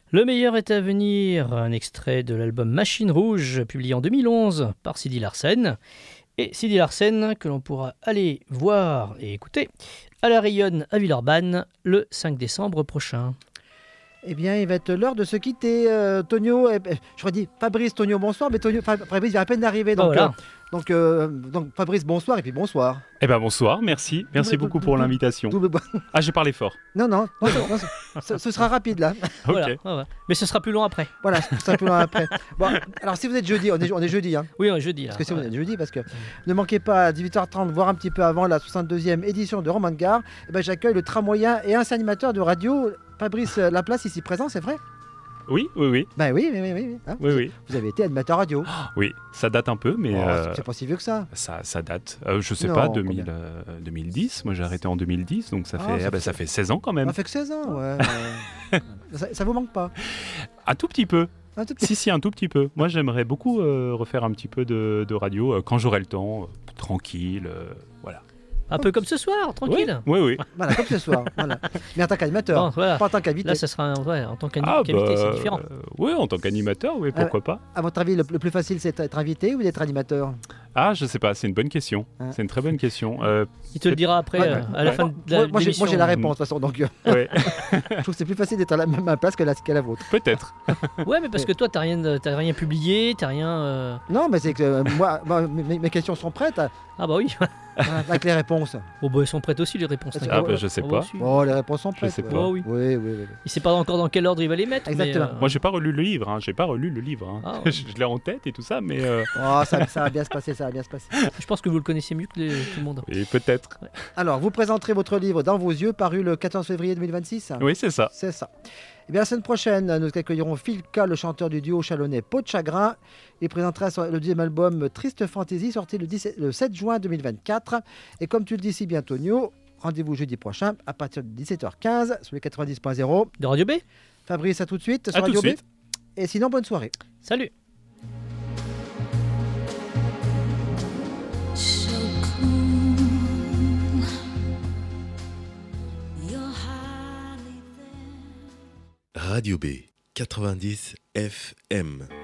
Le meilleur est à venir, un extrait de l'album Machine Rouge, publié en 2011 par Sidi Larsen. Et Sidi Larsen, que l'on pourra aller voir et écouter à la Rayonne à Villeurbanne le 5 décembre prochain. Eh bien, il va être l'heure de se quitter. Tonio, j'aurais dit Fabrice, Tonio, bonsoir, mais Fabrice vient à peine d'arriver. Donc, voilà. Donc Fabrice, bonsoir, et puis bonsoir. Eh ben bonsoir, merci beaucoup pour l'invitation. Ah, j'ai parlé fort. Non, ce sera rapide là. Ok. Voilà. Mais ce sera plus long après. Voilà, ce sera plus long après. Bon, alors si vous êtes jeudi, on est jeudi. Hein. Oui, on est jeudi. Là. Parce que si vous êtes jeudi, parce que ne manquez pas à 18h30, voire un petit peu avant la 62e édition de Roman Gare, j'accueille le tramwayien et ancien animateur de radio, Fabrice Laplace, ici présent, c'est vrai ? Oui. Ben oui. Hein, oui. Vous avez été animateur radio. Oui, ça date un peu, mais... c'est pas si vieux que ça. Ça date, je sais Non, pas, 2010. Moi j'ai arrêté en 2010, donc ça fait 16 ans quand même. Ça fait que 16 ans, ouais. ça vous manque pas ? Un tout petit peu. Un tout petit... Si, un tout petit peu. Moi j'aimerais beaucoup refaire un petit peu de radio quand j'aurai le temps, tranquille, voilà. Un peu comme ce soir, tranquille. Oui. Voilà, comme ce soir. Voilà. Mais en tant qu'animateur, bon, voilà. pas en tant qu'invité. Là, ça sera en tant qu'invité, c'est différent. Oui, en tant qu'animateur, oui, pourquoi pas. À votre avis, le plus facile, c'est d'être invité ou d'être animateur ? Ah, je sais pas, c'est une bonne question. C'est une très bonne question. Il te le dira après, à la fin de l'émission. Moi, j'ai la réponse, de toute façon. Donc, ouais. Je trouve que c'est plus facile d'être à la même place qu'à la vôtre. Peut-être. Ouais, mais parce que toi, t'as rien publié, t'as rien... Non, mais c'est que moi mes questions sont prêtes. Ah bah oui. Avec les réponses. Oh bah elles sont prêtes aussi, les réponses. Ah bah je sais pas. Oh, les réponses sont prêtes. Je sais pas. Oh, oui. Oui. Il sait pas encore dans quel ordre il va les mettre. Exactement. Moi, j'ai pas relu le livre. J'ai pas relu le livre. Ah, ouais. Je l'ai en tête et tout ça, mais... Oh, ça va bien se passer, Je pense que vous le connaissez mieux que tout le monde. Et peut-être. Ouais. Alors, vous présenterez votre livre Dans vos yeux, paru le 14 février 2026 ? Oui, c'est ça. C'est ça. Et bien, la semaine prochaine, nous accueillerons Phil K, le chanteur du duo chalonnais Peau de Chagrin. Il présentera le deuxième album Triste Fantasy, sorti le 7 juin 2024. Et comme tu le dis si bien, Tonio, rendez-vous jeudi prochain à partir de 17h15 sur les 90.0 de Radio B. Fabrice, à tout de suite sur à Radio tout de B. suite. Et sinon, bonne soirée. Salut. Radio B 90 FM.